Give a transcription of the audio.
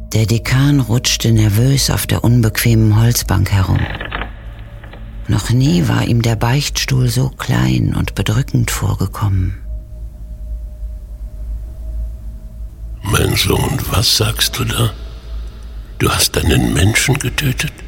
Der Dekan rutschte nervös auf der unbequemen Holzbank herum. Noch nie war ihm der Beichtstuhl so klein und bedrückend vorgekommen. Mein Sohn, was sagst du da? Du hast einen Menschen getötet?